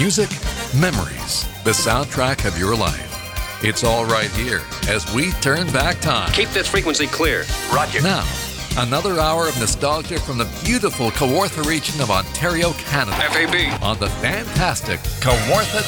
Music, memories, the soundtrack of your life. It's all right here as we turn back time. Keep this frequency clear. Roger. Now, another hour of nostalgia from the beautiful Kawartha region of Ontario, Canada. FAB. On the fantastic Kawartha